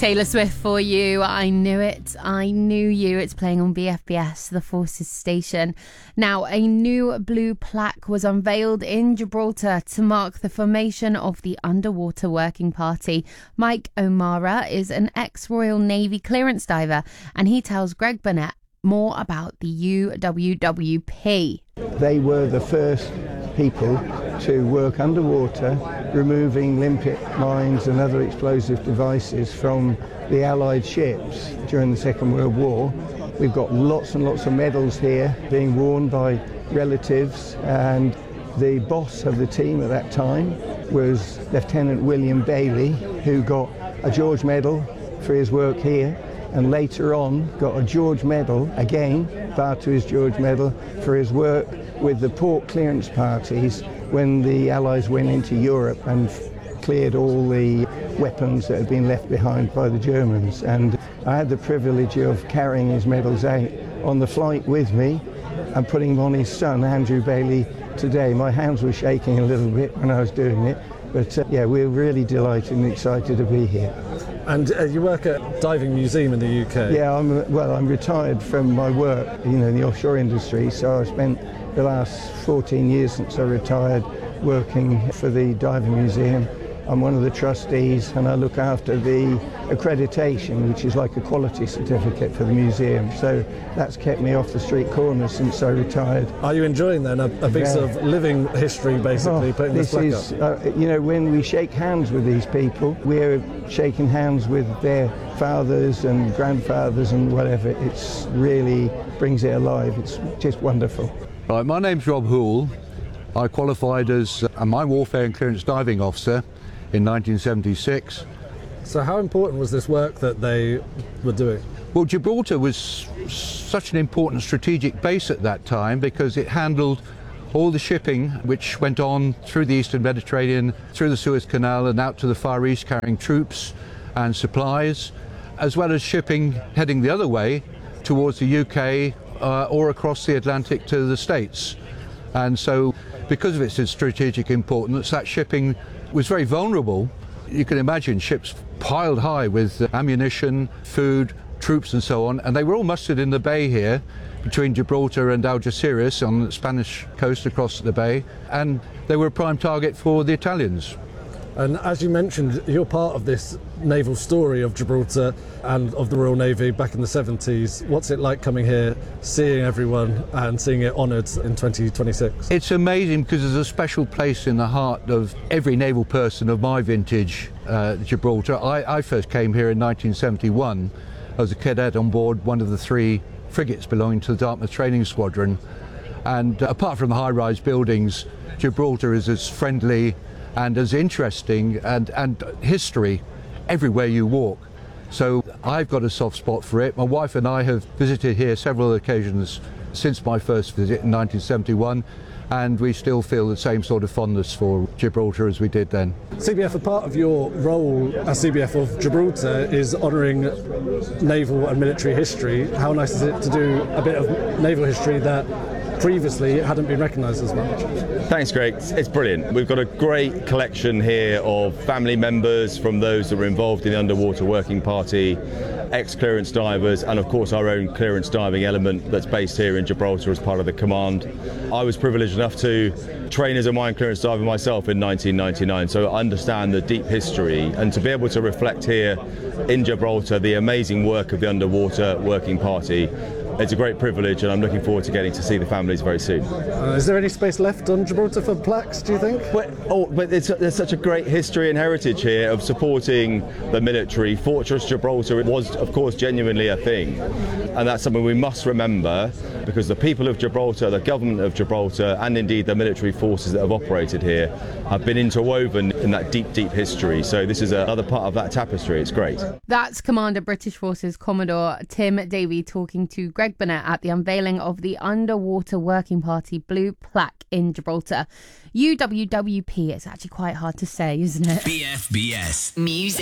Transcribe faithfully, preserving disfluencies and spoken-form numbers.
Taylor Swift for you. I knew it. I knew you. It's playing on B F B S, the Forces station. Now, a new blue plaque was unveiled in Gibraltar to mark the formation of the Underwater Working Party. Mike O'Mara is an ex-Royal Navy clearance diver, and he tells Greg Burnett more about the U W W P. They were the first people to work underwater, removing limpet mines and other explosive devices from the Allied ships during the Second World War. We've got lots and lots of medals here being worn by relatives, and the boss of the team at that time was Lieutenant William Bailey, who got a George Medal for his work here, and later on got a George Medal, again, bar to his George Medal, for his work with the port clearance parties when the Allies went into Europe and cleared all the weapons that had been left behind by the Germans. And I had the privilege of carrying his medals out on the flight with me and putting them on his son, Andrew Bailey, today. My hands were shaking a little bit when I was doing it, but uh, yeah, we're really delighted and excited to be here. And uh, you work at Diving Museum in the U K? Yeah, I'm, well, I'm retired from my work, you know, in the offshore industry, so I spent the last fourteen years since I retired working for the Diving Museum. I'm one of the trustees, and I look after the accreditation, which is like a quality certificate for the museum. So that's kept me off the street corners since I retired. Are you enjoying then a, a piece yeah. of living history, basically, oh, putting this, this plaque up? is, uh, you know, when we shake hands with these people, we're shaking hands with their fathers and grandfathers and whatever. It's really brings it alive. It's just wonderful. Right, my name's Rob Hoole. I qualified as a mine warfare and clearance diving officer in nineteen seventy-six. So how important was this work that they were doing? Well, Gibraltar was such an important strategic base at that time because it handled all the shipping which went on through the Eastern Mediterranean, through the Suez Canal and out to the Far East, carrying troops and supplies, as well as shipping heading the other way towards the U K uh, or across the Atlantic to the States. And so because of its strategic importance, that shipping was very vulnerable. You can imagine ships piled high with ammunition, food, troops and so on, and they were all mustered in the bay here between Gibraltar and Algeciras on the Spanish coast across the bay, and they were a prime target for the Italians. And as you mentioned, you're part of this naval story of Gibraltar and of the Royal Navy back in the seventies. What's it like coming here, seeing everyone and seeing it honoured in twenty twenty-six? It's amazing because there's a special place in the heart of every naval person of my vintage, uh, Gibraltar. I, I first came here in nineteen seventy-one as a cadet on board one of the three frigates belonging to the Dartmouth Training Squadron. And uh, apart from the high-rise buildings, Gibraltar is as friendly and as interesting and, and history everywhere you walk. So I've got a soft spot for it. My wife and I have visited here several occasions since my first visit in nineteen seventy-one, and we still feel the same sort of fondness for Gibraltar as we did then. C B F, a part of your role as C B F of Gibraltar is honouring naval and military history. How nice is it to do a bit of naval history that previously it hadn't been recognised as much? Thanks, Greg. It's brilliant. We've got a great collection here of family members from those that were involved in the Underwater Working Party, ex-clearance divers, and of course our own clearance diving element that's based here in Gibraltar as part of the command. I was privileged enough to train as a mine clearance diver myself in nineteen ninety-nine, so I understand the deep history, and to be able to reflect here in Gibraltar the amazing work of the Underwater Working Party, it's a great privilege, and I'm looking forward to getting to see the families very soon. Uh, is there any space left on Gibraltar for plaques, do you think? But, oh, but it's, there's such a great history and heritage here of supporting the military. Fortress Gibraltar was, of course, genuinely a thing, and that's something we must remember, because the people of Gibraltar, the government of Gibraltar, and indeed the military forces that have operated here have been interwoven in that deep, deep history. So this is another part of that tapestry. It's great. That's Commander British Forces Commodore Tim Davey talking to Greg Burnett at the unveiling of the Underwater Working Party blue plaque in Gibraltar. U W W P, it's actually quite hard to say, isn't it? B F B S Music.